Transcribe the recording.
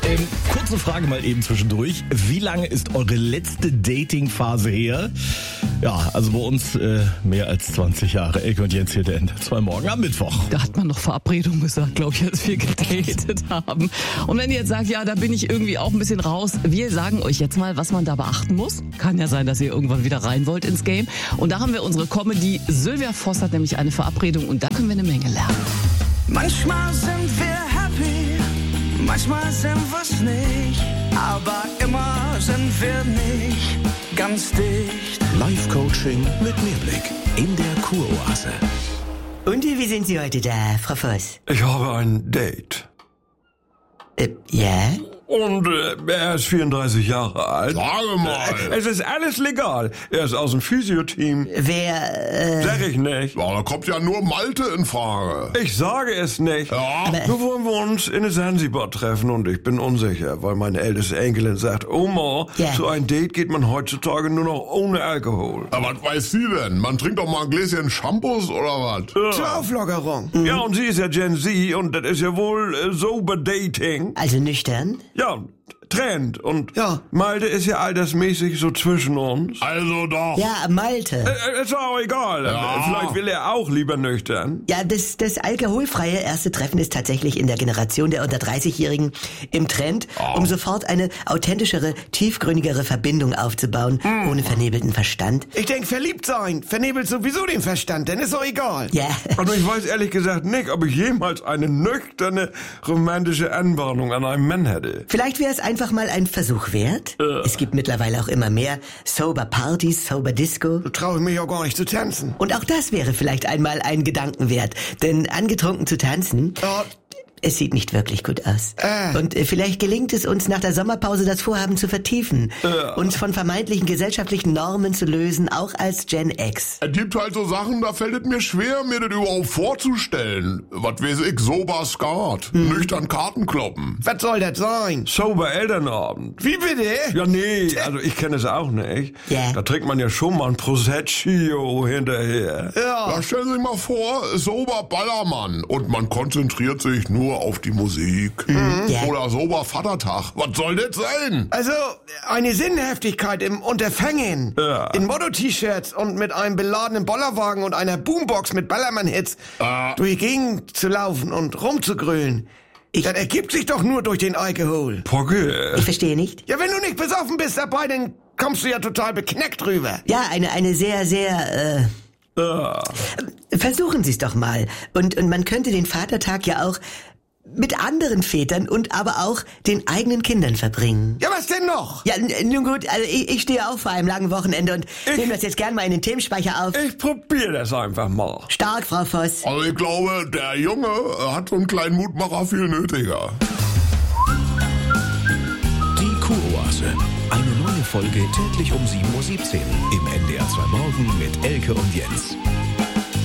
Kurze Frage mal eben zwischendurch. Wie lange ist eure letzte Dating-Phase her? Ja, also bei uns mehr als 20 Jahre. Elke und Jens hier, der Ende 2 morgen am Mittwoch. Da hat man noch Verabredung gesagt, glaube ich, als wir gedatet haben. Und wenn ihr jetzt sagt, ja, da bin ich irgendwie auch ein bisschen raus, wir sagen euch jetzt mal, was man da beachten muss. Kann ja sein, dass ihr irgendwann wieder rein wollt ins Game. Und da haben wir unsere Comedy. Sylvia Voss hat nämlich eine Verabredung und da können wir eine Menge lernen. Manchmal sind wir happy, manchmal sind wir's nicht, aber immer sind wir nicht ganz dicht. Live-Coaching mit Mehrblick in der Kuroase. Und wie sind Sie heute da, Frau Voss? Ich habe ein Date. Ja? Und er ist 34 Jahre alt. Sage mal. Es ist alles legal. Er ist aus dem Physio-Team. Wer, Sag ich nicht. Ja, da kommt ja nur Malte in Frage. Ich sage es nicht. Ja. Nur wollen wir uns in Sansibar treffen und ich bin unsicher, weil meine älteste Enkelin sagt, Oma, Ja. zu einem Date geht man heutzutage nur noch ohne Alkohol. Aber was weiß sie denn? Man trinkt doch mal ein Gläschen Shampoos oder was? Zur Auflockerung. Ja, und sie ist ja Gen Z und das ist ja wohl sober Dating. also nüchtern? Ja, Trend. Und Ja. Malte ist ja altersmäßig so zwischen uns. Also doch. Ja, Malte. Ist auch egal. Ja. Vielleicht will er auch lieber nüchtern. Ja, das alkoholfreie erste Treffen ist tatsächlich in der Generation der unter 30-Jährigen im Trend, um sofort eine authentischere, tiefgründigere Verbindung aufzubauen, ohne vernebelten Verstand. Ich denk, verliebt sein vernebelt sowieso den Verstand, denn ist doch egal. Ja. Also ich weiß ehrlich gesagt nicht, ob ich jemals eine nüchterne, romantische Anbahnung an einem Mann hätte. Vielleicht wäre es einfach mal ein Versuch wert. Es gibt mittlerweile auch immer mehr Sober-Partys, Sober-Disco. Da traue ich mich auch gar nicht zu tanzen. Und auch das wäre vielleicht einmal ein Gedanken wert. Denn angetrunken zu tanzen, Ja. es sieht nicht wirklich gut aus. Und vielleicht gelingt es uns nach der Sommerpause, das Vorhaben zu vertiefen. Uns von vermeintlichen gesellschaftlichen Normen zu lösen, auch als Gen X. Es gibt halt so Sachen, da fällt es mir schwer, mir das überhaupt vorzustellen. Was weiß ich, sober Skat, nüchtern Karten kloppen. Was soll das sein? Sober Elternabend. Wie bitte? Ja, nee, also ich kenne es auch nicht. Ja. Da trinkt man ja schon mal ein Prosecco hinterher. Da stellen Sie sich mal vor, sober Ballermann und man konzentriert sich nur auf die Musik. Ja. Oder sober Vatertag. Was soll das sein? Also, eine Sinnhaftigkeit im Unterfangen. Ja. In Motto-T-Shirts und mit einem beladenen Bollerwagen und einer Boombox mit Ballermann-Hits durch die Gegend zu laufen und rumzugrölen. Das ergibt sich doch nur durch den Alkohol. Pocke. Ich verstehe nicht. Ja, wenn du nicht besoffen bist dabei, dann kommst du ja total beknackt rüber. Ja, eine sehr, versuchen Sie es doch mal. Und man könnte den Vatertag ja auch mit anderen Vätern und aber auch den eigenen Kindern verbringen. Ja, was denn noch? Ja, nun gut, also ich stehe auch vor einem langen Wochenende und nehme das jetzt gern mal in den Themenspeicher auf. Ich probiere das einfach mal. Stark, Frau Voss. Also ich glaube, der Junge hat so einen kleinen Mutmacher viel nötiger. Die Kuroase. Eine neue Folge täglich um 7:17 Uhr im NDR 2 Morgen mit Elke und Jens.